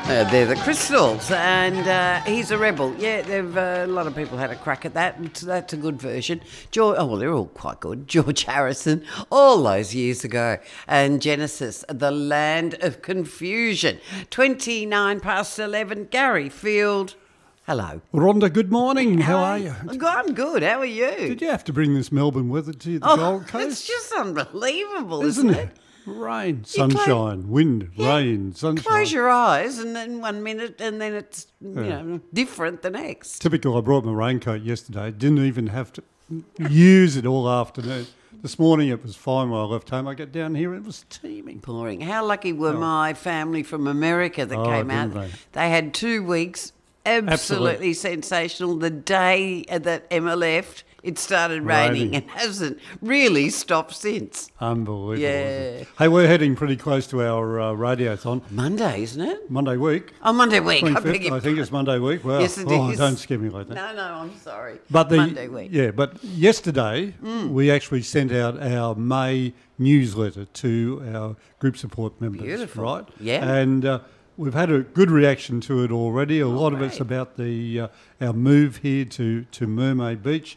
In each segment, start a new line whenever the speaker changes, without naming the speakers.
They're the Crystals, and he's a rebel. Yeah, a lot of people had a crack at that. That's a good version. They're all quite good. George Harrison, all those years ago. And Genesis, The Land of Confusion. 29 past 11, Gary Field. Hello.
Rhonda, good morning. How are you?
I'm good. How are you?
Did you have to bring this Melbourne weather to the Gold Coast?
It's just unbelievable,
isn't it? Rain, sunshine, wind, rain, sunshine.
Close your eyes and then 1 minute and then it's different the next.
Typical. I brought my raincoat yesterday. Didn't even have to use it all afternoon. This morning it was fine when I left home. I get down here and it was teeming.
Pouring. How lucky were my family from America that came out? They had 2 weeks, absolutely sensational. The day that Emma left, it started raining and hasn't really stopped since.
Unbelievable.
Yeah.
Hey, we're heading pretty close to our radiothon.
Monday, isn't it?
Monday week.
Oh, Monday week.
I think it's Monday week. Well,
yes, it is.
Don't scare me like that.
No, I'm sorry.
But
Monday week.
Yeah, but yesterday we actually sent out our May newsletter to our group support members.
Beautiful.
Right?
Yeah.
And we've had a good reaction to it already. A lot of it's about our move here to Mermaid Beach.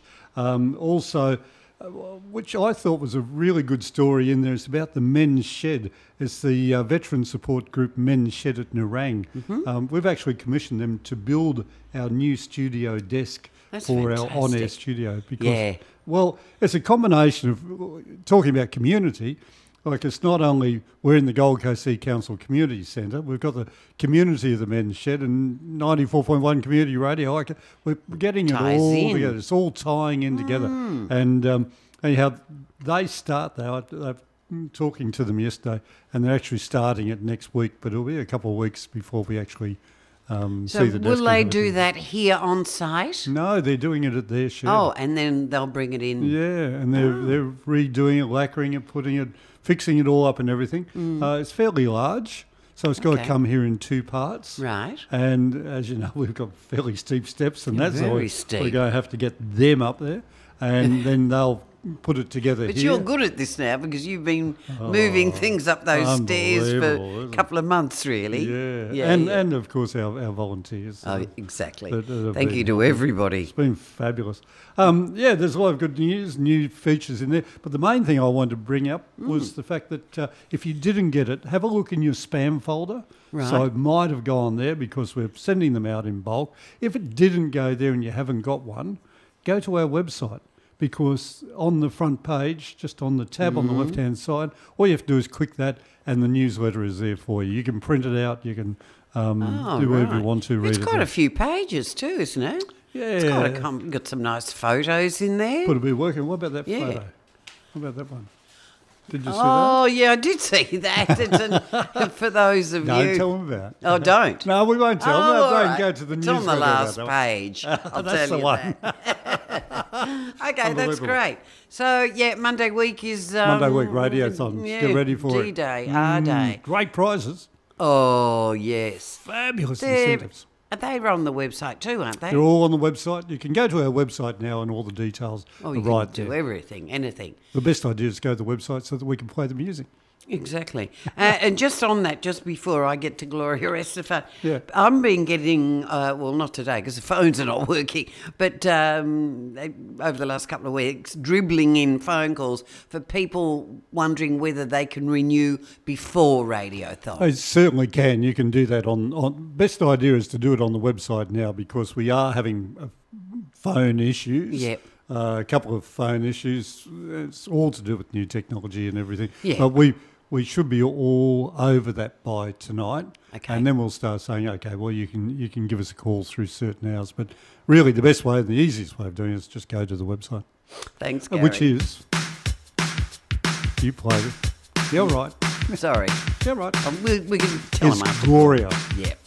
Also, which I thought was a really good story in there, it's about the Men's Shed. It's the veteran support group Men's Shed at Nerang. Mm-hmm. We've actually commissioned them to build our new studio desk for our on-air studio. Because, well, it's a combination of talking about community. Like, it's not only we're in the Gold Coast Sea Council Community Centre, we've got the community of the Men's Shed and 94.1 Community Radio. Like, we're getting it all together. It's all tying in together. And anyhow, they start that. They're talking to them yesterday, and they're actually starting it next week, but it'll be a couple of weeks before we actually see the desk.
Will they do that here on site?
No, they're doing it at their shed.
Oh, and then they'll bring it in.
Yeah, and they're redoing it, lacquering it, putting it, fixing it all up and everything. It's fairly large, so it's got to come here in 2 parts.
Right.
And as you know, we've got fairly steep steps, and that's
very steep.
We're going to have to get them up there, and then they'll put it together
but
here.
You're good at this now because you've been moving things up those stairs for a couple of months, really.
Yeah. And of course our volunteers.
Oh, exactly. Thank you to everybody.
It's been fabulous. There's a lot of good news, new features in there. But the main thing I wanted to bring up was the fact that if you didn't get it, have a look in your spam folder.
Right.
So it might have gone there because we're sending them out in bulk. If it didn't go there and you haven't got one, go to our website. Because on the front page, just on the tab on the left-hand side, all you have to do is click that and the newsletter is there for you. You can print it out, you can do whatever you want to read it.
It's got a few pages too, isn't it?
Yeah.
It's got some nice photos in there.
Put a bit of work in. What about that photo? What about that one? Did you see that?
Oh, yeah, I did see that. For those of you.
Don't tell them about it.
Oh, don't?
No, we won't tell them.
All
Don't go to the newsletter.
It's on the last page. I'll
That's
tell
the
you
one.
that. Okay, that's great. So, Monday week is...
Monday week, radiothon. Get ready for
D-Day, R-Day.
Great prizes.
Oh, yes.
Fabulous incentives.
They are on the website too, aren't they?
They're all on the website. You can go to our website now and all the details are right there.
You can do everything, anything.
The best idea is to go to the website so that we can play the music.
Exactly. And just on that, just before I get to Gloria Estefan, I've been getting, not today because the phones are not working, but over the last couple of weeks, dribbling in phone calls for people wondering whether they can renew before Radiothon.
They certainly can. You can do that on best idea is to do it on the website now because we are having phone issues.
Yep.
A couple of phone issues. It's all to do with new technology and everything.
Yeah.
But we should be all over that by tonight. Okay. And then we'll start saying, okay, well, you can give us a call through certain hours. But really the best way and the easiest way of doing it is just go to the website.
Thanks, Gary.
Which is... You played it. Yeah, right.
Sorry.
Yeah, right.
We can tell them after.
Gloria.
Yeah.